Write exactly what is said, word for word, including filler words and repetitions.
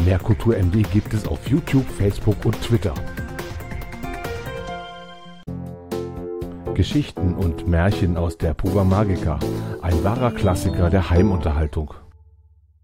Lehrkultur M D gibt es auf YouTube, Facebook und Twitter. Geschichten und Märchen aus der Puva Magica, ein wahrer Klassiker der Heimunterhaltung.